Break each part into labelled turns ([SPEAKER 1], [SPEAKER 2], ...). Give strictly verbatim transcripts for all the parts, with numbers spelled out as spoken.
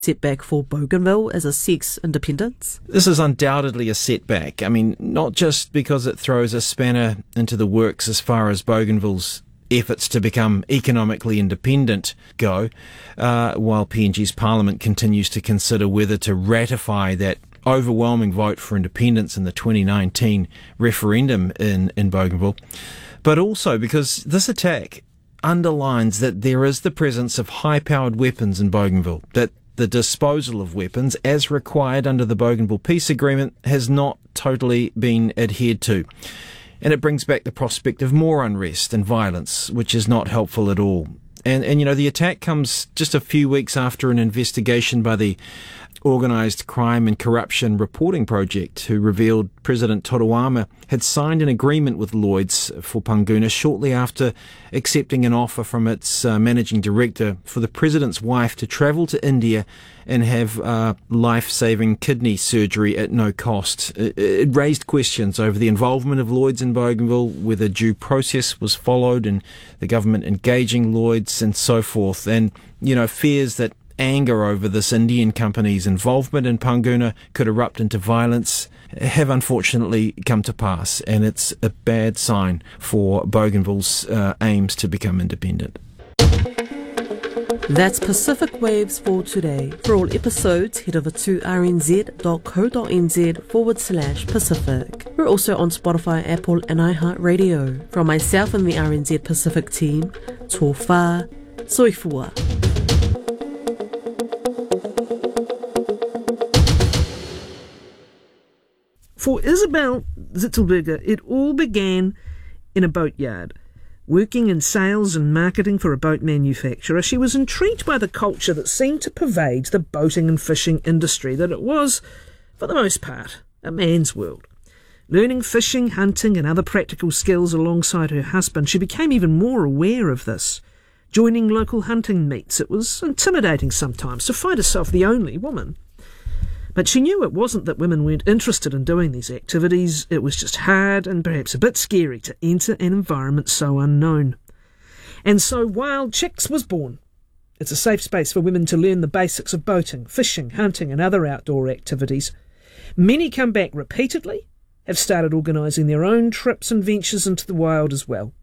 [SPEAKER 1] setback for Bougainville as a sex independence?
[SPEAKER 2] This is undoubtedly a setback. I mean, not just because it throws a spanner into the works as far as Bougainville's efforts to become economically independent go, uh, while P N G's Parliament continues to consider whether to ratify that overwhelming vote for independence in the twenty nineteen referendum in, in Bougainville, but also because this attack underlines that there is the presence of high-powered weapons in Bougainville, that the disposal of weapons, as required under the Bougainville Peace Agreement, has not totally been adhered to. And it brings back the prospect of more unrest and violence, which is not helpful at all. And, and you know, the attack comes just a few weeks after an investigation by the Organised Crime and Corruption Reporting Project, who revealed President Toruama had signed an agreement with Lloyds for Panguna shortly after accepting an offer from its uh, managing director for the president's wife to travel to India and have uh, life-saving kidney surgery at no cost. It, it raised questions over the involvement of Lloyds in Bougainville, whether due process was followed and the government engaging Lloyds and so forth, and, you know, fears that anger over this Indian company's involvement in Panguna could erupt into violence have unfortunately come to pass, and it's a bad sign for Bougainville's uh, aims to become independent.
[SPEAKER 1] That's Pacific Waves for today. For all episodes, head over to rnz.co.nz forward slash Pacific. We're also on Spotify, Apple and iHeartRadio. From myself and the R N Z Pacific team, tō whā, soifua.
[SPEAKER 3] For Isabel Zittelberger, it all began in a boatyard. Working in sales and marketing for a boat manufacturer, she was intrigued by the culture that seemed to pervade the boating and fishing industry, that it was, for the most part, a man's world. Learning fishing, hunting and other practical skills alongside her husband, she became even more aware of this. Joining local hunting meets, it was intimidating sometimes to find herself the only woman. But she knew it wasn't that women weren't interested in doing these activities, it was just hard and perhaps a bit scary to enter an environment so unknown. And so Wild Chicks was born. It's a safe space for women to learn the basics of boating, fishing, hunting and other outdoor activities. Many come back repeatedly, have started organising their own trips and ventures into the wild as well.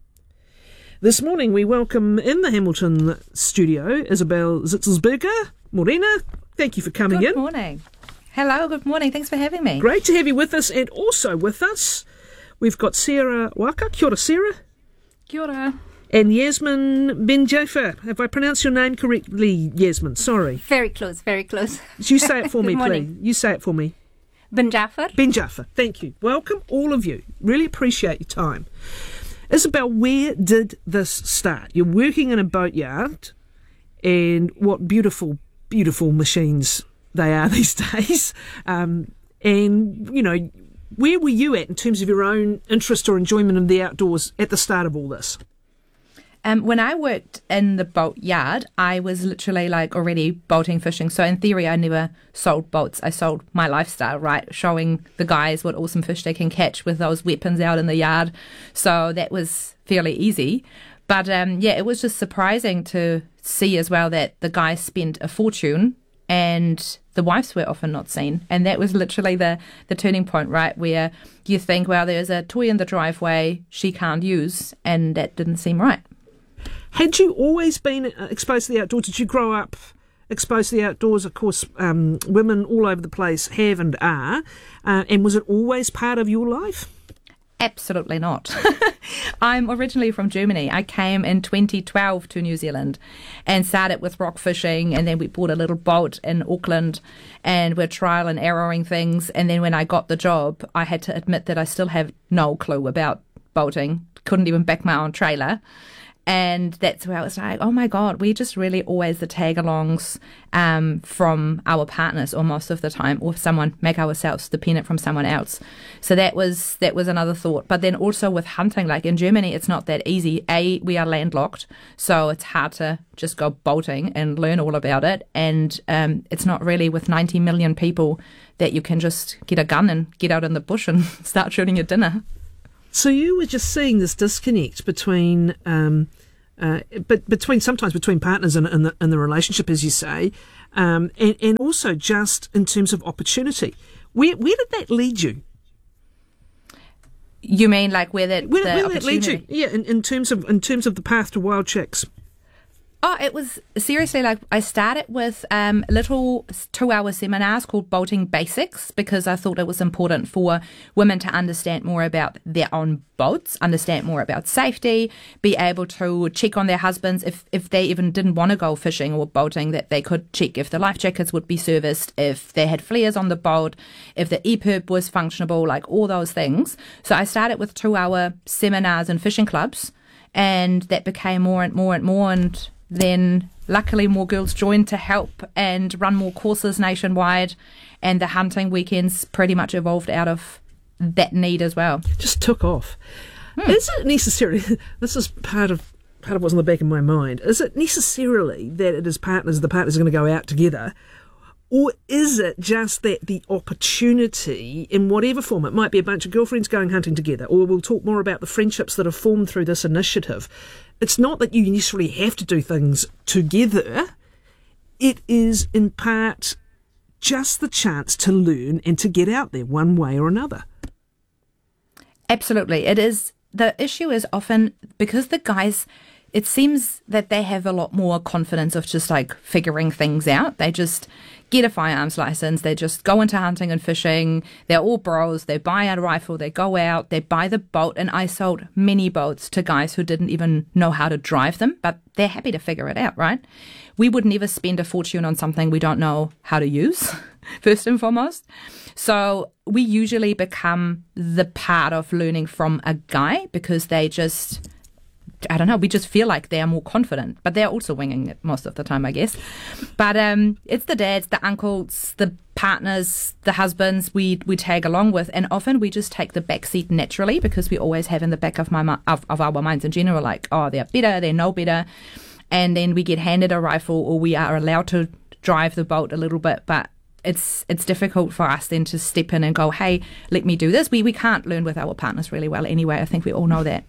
[SPEAKER 3] This morning we welcome in the Hamilton studio Isabel Zitzelsberger. Morena, thank you for coming
[SPEAKER 4] Good
[SPEAKER 3] in.
[SPEAKER 4] Good morning. Hello, good morning. Thanks for having me.
[SPEAKER 3] Great to have you with us. And also with us, we've got Sarah Waka. Kia ora, Sarah.
[SPEAKER 4] Kia ora.
[SPEAKER 3] And Yasmin Benjafer. Have I pronounced your name correctly, Yasmin? Sorry.
[SPEAKER 4] Very close, very close.
[SPEAKER 3] You say it for me,
[SPEAKER 4] morning.
[SPEAKER 3] please. You say it for me.
[SPEAKER 4] Benjafer.
[SPEAKER 3] Benjafer. Thank you. Welcome, all of you. Really appreciate your time. Isabel, where did this start? You're working in a boatyard, and what beautiful, beautiful machines they are these days. Um, and, you know, where were you at in terms of your own interest or enjoyment in the outdoors at the start of all this?
[SPEAKER 4] Um, when I worked in the boat yard, I was literally like already boating, fishing. So in theory, I never sold boats. I sold my lifestyle, right? Showing the guys what awesome fish they can catch with those weapons out in the yard. So that was fairly easy. But um, yeah, it was just surprising to see as well that the guys spent a fortune and the wives were often not seen. And that was literally the, the turning point, right, where you think, well, there's a toy in the driveway she can't use, and that didn't seem right.
[SPEAKER 3] Had you always been exposed to the outdoors? Did you grow up exposed to the outdoors? Of course, um, women all over the place have and are. Uh, and was it always part of your life?
[SPEAKER 4] Absolutely not. I'm originally from Germany. I came in twenty twelve to New Zealand and started with rock fishing, and then we bought a little boat in Auckland and we're trial and erroring things. And then when I got the job, I had to admit that I still have no clue about boating. Couldn't even back my own trailer. And that's where I was like, oh my God, we're just really always the tag-alongs um, from our partners, or most of the time, or someone, make ourselves dependent from someone else. So that was that was another thought. But then also with hunting, like in Germany, it's not that easy. A, we are landlocked, so it's hard to just go boating and learn all about it. And um, it's not really with ninety million people that you can just get a gun and get out in the bush and start shooting your dinner.
[SPEAKER 3] So you were just seeing this disconnect between um, uh, but between sometimes between partners in, in, the, in the relationship, as you say, um, and, and also just in terms of opportunity. Where where did that lead you?
[SPEAKER 4] You mean like where that
[SPEAKER 3] Where,
[SPEAKER 4] the
[SPEAKER 3] where did that lead
[SPEAKER 4] opportunity?
[SPEAKER 3] you? Yeah, in, in terms of in terms of the path to Wild Chicks.
[SPEAKER 4] Oh, it was seriously like I started with um, little two-hour seminars called Boating Basics because I thought it was important for women to understand more about their own boats, understand more about safety, be able to check on their husbands if, if they even didn't want to go fishing or boating, that they could check if the life jackets would be serviced, if they had flares on the boat, if the E P I R B was functionable, like all those things. So I started with two-hour seminars in fishing clubs, and that became more and more and more, and then luckily more girls joined to help and run more courses nationwide, and the hunting weekends pretty much evolved out of that need as well.
[SPEAKER 3] Just took off. Hmm. Is it necessarily, this is part of part of what's in the back of my mind, is it necessarily that it is partners, the partners are going to go out together, or is it just that the opportunity, in whatever form, it might be a bunch of girlfriends going hunting together, or we'll talk more about the friendships that have formed through this initiative. It's not that you necessarily have to do things together. It is, in part, just the chance to learn and to get out there one way or another.
[SPEAKER 4] Absolutely. It is. The issue is often because the guys, it seems that they have a lot more confidence of just like figuring things out. They just get a firearms license. They just go into hunting and fishing. They're all bros. They buy a rifle. They go out. They buy the boat. And I sold many boats to guys who didn't even know how to drive them, but they're happy to figure it out, right? We would never spend a fortune on something we don't know how to use, first and foremost. So we usually become the part of learning from a guy because they just... I don't know, we just feel like they are more confident, but they're also winging it most of the time, I guess. But um, it's the dads, the uncles, the partners, the husbands we, we tag along with, and often we just take the back seat naturally because we always have in the back of, my, of, of our minds in general, like, oh, they're better, they know better, and then we get handed a rifle or we are allowed to drive the boat a little bit, but it's it's difficult for us then to step in and go, hey, let me do this. We, we can't learn with our partners really well anyway. I think we all know that.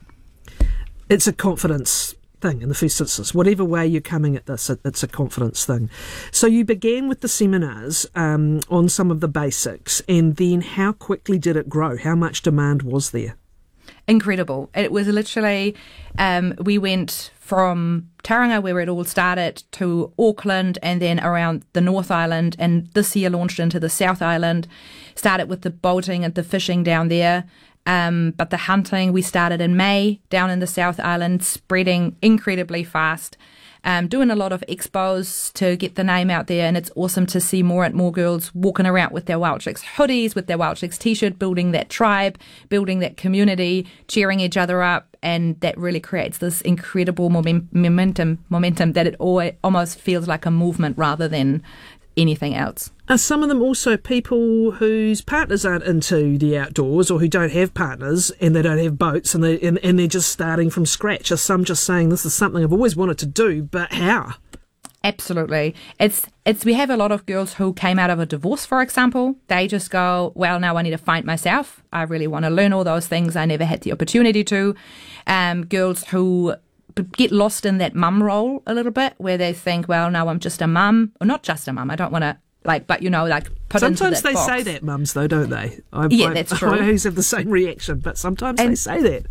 [SPEAKER 3] It's a confidence thing in the first instance. Whatever way you're coming at this, it's a confidence thing. So you began with the seminars um, on some of the basics, and then how quickly did it grow? How much demand was there?
[SPEAKER 4] Incredible. It was literally, um, we went from Tauranga, where it all started, to Auckland, and then around the North Island, and this year launched into the South Island. Started with the boating and the fishing down there. Um, but the hunting, we started in May down in the South Island, spreading incredibly fast, um, doing a lot of expos to get the name out there. And it's awesome to see more and more girls walking around with their Wild Chicks hoodies, with their Wild Chicks t-shirt, building that tribe, building that community, cheering each other up. And that really creates this incredible momentum, momentum that it always, almost feels like a movement rather than anything else.
[SPEAKER 3] Are some of them also people whose partners aren't into the outdoors, or who don't have partners and they don't have boats, and, they, and, and they're just starting from scratch? Are some just saying, this is something I've always wanted to do, but how?
[SPEAKER 4] Absolutely. It's it's we have a lot of girls who came out of a divorce, for example. They just go, well, now I need to find myself. I really want to learn all those things I never had the opportunity to. Um, girls who get lost in that mum role a little bit, where they think, well, now I'm just a mum, or not just a mum. I don't want to, like, but you know, like put
[SPEAKER 3] sometimes
[SPEAKER 4] into that
[SPEAKER 3] they
[SPEAKER 4] box.
[SPEAKER 3] say that, mums, though, don't they? I,
[SPEAKER 4] yeah,
[SPEAKER 3] I,
[SPEAKER 4] that's true.
[SPEAKER 3] I always have the same reaction, but sometimes
[SPEAKER 4] and,
[SPEAKER 3] they say that.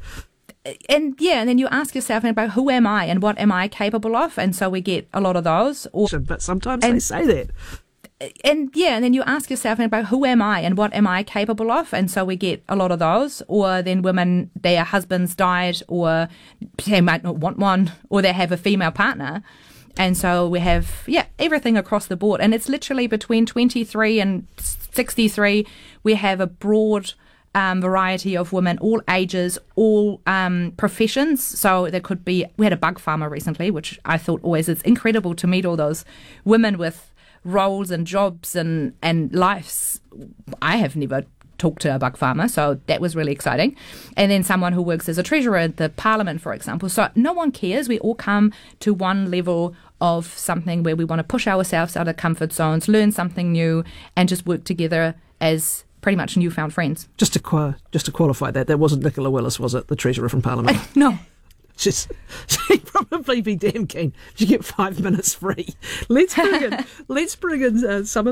[SPEAKER 4] And yeah, and then you ask yourself about who am I and what am I capable of, and so we get a lot of those. Or,
[SPEAKER 3] but sometimes
[SPEAKER 4] and,
[SPEAKER 3] they say that.
[SPEAKER 4] And yeah, and then you ask yourself about who am I and what am I capable of, and so we get a lot of those. Or then women, their husbands died, or they might not want one, or they have a female partner, and so we have yeah everything across the board. And it's literally between twenty-three and sixty-three. We have a broad um, variety of women, all ages, all um, professions. So there could be. We had a bug farmer recently, which I thought always is incredible to meet all those women with roles and jobs and, and lives. I have never talked to a bug farmer, so that was really exciting. And then someone who works as a treasurer at the parliament, for example. So no one cares. We all come to one level of something where we want to push ourselves out of comfort zones, learn something new, and just work together as pretty much newfound friends.
[SPEAKER 3] Just to, qua- just to qualify that, that wasn't Nicola Willis, was it? The treasurer from parliament?
[SPEAKER 4] no.
[SPEAKER 3] She's, she'd probably be damn keen if you get five minutes free. Let's bring in, let's bring in uh, some of